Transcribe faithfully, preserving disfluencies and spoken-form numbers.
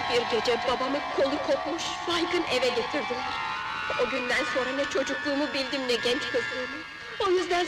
Bir gece babamı kolu kopmuş, baygın eve getirdiler. O günden sonra ne çocukluğumu bildim, ne genç kızlığımı. O yüzden